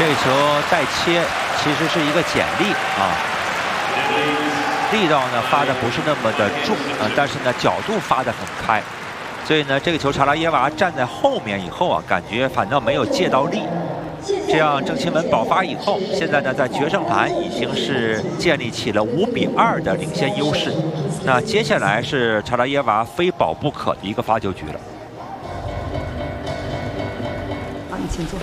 这个球带切其实是一个剪力啊，力道呢发的不是那么的重但是呢角度发的很开，所以呢这个球查拉耶娃站在后面以后啊，感觉反倒没有借到力。这样郑钦文保发以后，现在呢在决胜盘已经是建立起了5比2的领先优势。那接下来是查拉耶娃非保不可的一个发球局了。 好，你请坐。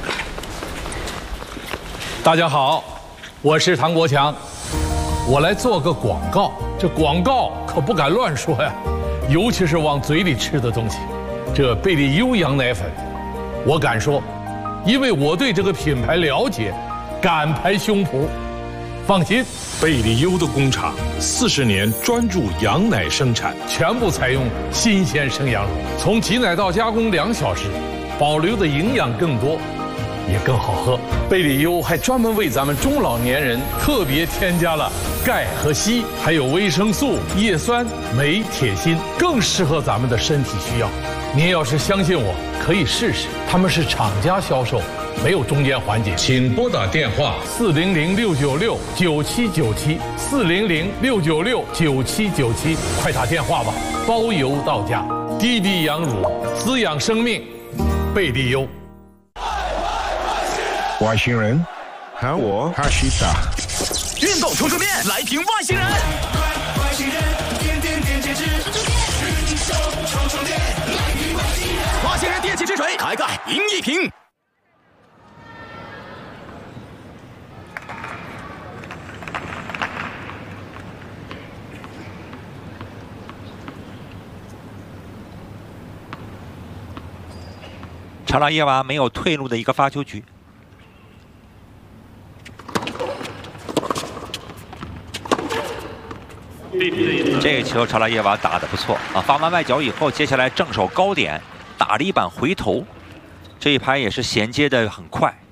大家好，我是唐国强，我来做个广告。这广告可不敢乱说呀，尤其是往嘴里吃的东西。这贝利优羊奶粉，我敢说，因为我对这个品牌了解，敢拍胸脯。放心， 贝利优的工厂40年专注羊奶生产， 全部采用新鲜生羊乳，从挤奶到加工2小时，保留的营养更多。 也更好喝。贝利优还专门为咱们中老年人特别添加了钙和硒，还有维生素、叶酸、镁、铁、锌，更适合咱们的身体需要。您要是相信我，可以试试。他们是厂家销售，没有中间环节。 请拨打电话 400-696-9797，400-696-9797，快打电话吧，包邮到家。滴滴羊乳滋养生命，贝利优。 外星人，喊我哈西达。 运动充充电，来瓶外星人。外星人，点点点点之，运动充充电，来瓶外星人。外星人电气之水，开盖赢一瓶。 查拉耶娃没有退路的一个发球局。 这个球查拉耶娃打得不错啊！发完外脚以后，接下来正手高点打了一板回头，这一拍也是衔接的很快。